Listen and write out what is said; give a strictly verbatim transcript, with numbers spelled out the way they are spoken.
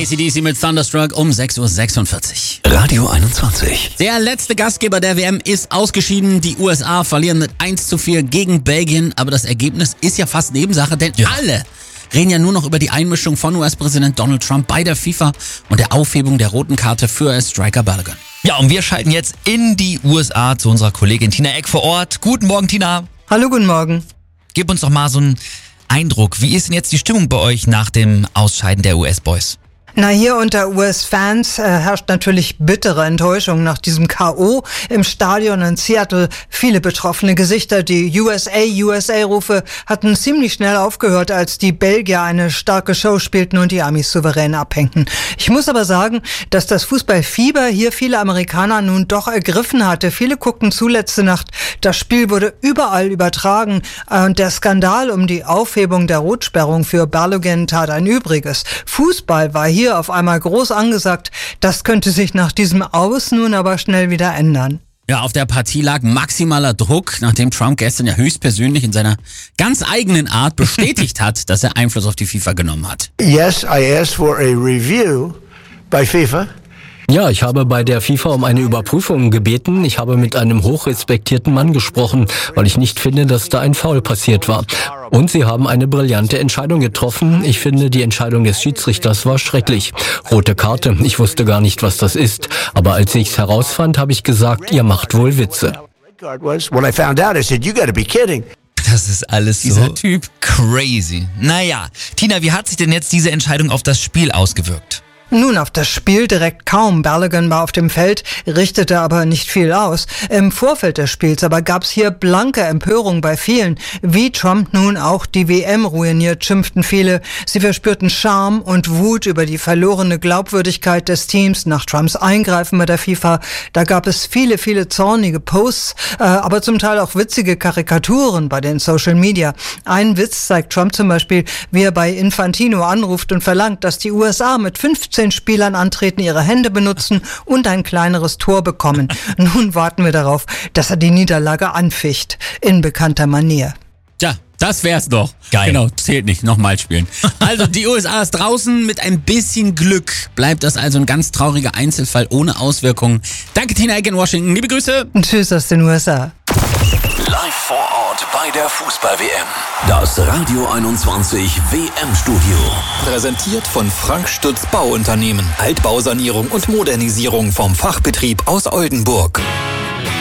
A C D C mit Thunderstruck um sechs Uhr sechsundvierzig. Radio einundzwanzig. Der letzte Gastgeber der W M ist ausgeschieden. Die U S A verlieren mit eins zu vier gegen Belgien. Aber das Ergebnis ist ja fast Nebensache, denn ja. alle reden ja nur noch über die Einmischung von U S-Präsident Donald Trump bei der FIFA und der Aufhebung der roten Karte für U S-Striker Balogun. Ja, und wir schalten jetzt in die U S A zu unserer Kollegin Tina Eck vor Ort. Guten Morgen, Tina. Hallo, guten Morgen. Gib uns doch mal so einen Eindruck. Wie ist denn jetzt die Stimmung bei euch nach dem Ausscheiden der U S-Boys? Na, hier unter U S-Fans äh, herrscht natürlich bittere Enttäuschung nach diesem K O im Stadion in Seattle. Viele betroffene Gesichter, die U S A, U S A-Rufe hatten ziemlich schnell aufgehört, als die Belgier eine starke Show spielten und die Amis souverän abhängten. Ich muss aber sagen, dass das Fußballfieber hier viele Amerikaner nun doch ergriffen hatte. Viele guckten zu letzte Nacht. Das Spiel wurde überall übertragen und der Skandal um die Aufhebung der Rotsperrung für Balogun tat ein Übriges. Fußball war hier auf einmal groß angesagt. Das könnte sich nach diesem Aus nun aber schnell wieder ändern. Ja, auf der Partie lag maximaler Druck, nachdem Trump gestern ja höchstpersönlich in seiner ganz eigenen Art bestätigt hat, dass er Einfluss auf die FIFA genommen hat. Yes, I asked for a review by FIFA. Ja, ich habe bei der FIFA um eine Überprüfung gebeten. Ich habe mit einem hochrespektierten Mann gesprochen, weil ich nicht finde, dass da ein Foul passiert war. Und sie haben eine brillante Entscheidung getroffen. Ich finde, die Entscheidung des Schiedsrichters war schrecklich. Rote Karte, ich wusste gar nicht, was das ist. Aber als ich es herausfand, habe ich gesagt, ihr macht wohl Witze. Das ist alles so Dieser Typ crazy. Naja, Tina, wie hat sich denn jetzt diese Entscheidung auf das Spiel ausgewirkt? Nun, auf das Spiel direkt kaum. Balogun war auf dem Feld, richtete aber nicht viel aus. Im Vorfeld des Spiels aber gab's hier blanke Empörung bei vielen. Wie Trump nun auch die W M ruiniert, schimpften viele. Sie verspürten Scham und Wut über die verlorene Glaubwürdigkeit des Teams nach Trumps Eingreifen bei der FIFA. Da gab es viele, viele zornige Posts, äh, aber zum Teil auch witzige Karikaturen bei den Social Media. Ein Witz zeigt Trump zum Beispiel, wie er bei Infantino anruft und verlangt, dass die U S A mit fünfzehn Spielern antreten, ihre Hände benutzen und ein kleineres Tor bekommen. Nun warten wir darauf, dass er die Niederlage anficht, in bekannter Manier. Tja, das wär's doch. Geil. Genau, zählt nicht, nochmal spielen. Also die U S A ist draußen, mit ein bisschen Glück bleibt das also ein ganz trauriger Einzelfall ohne Auswirkungen. Danke Tina Eck in Washington, liebe Grüße. Und tschüss aus den U S A. Live vor Ort bei der Fußball-W M. Das Radio einundzwanzig W M-Studio. Präsentiert von Frank Stutz Bauunternehmen. Altbausanierung und Modernisierung vom Fachbetrieb aus Oldenburg.